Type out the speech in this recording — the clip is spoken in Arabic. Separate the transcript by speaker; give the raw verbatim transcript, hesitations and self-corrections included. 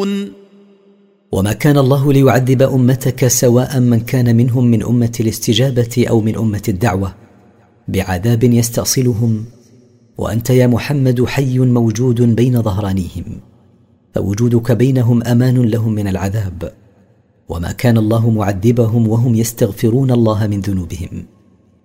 Speaker 1: يستغفرون.
Speaker 2: وما كان الله ليعذب أمتك سواء من كان منهم من أمة الاستجابة أو من أمة الدعوة بعذاب يستأصلهم، وأنت يا محمد حي موجود بين ظهرانيهم، فوجودك بينهم أمان لهم من العذاب. وما كان الله معذبهم وهم يستغفرون الله من ذنوبهم.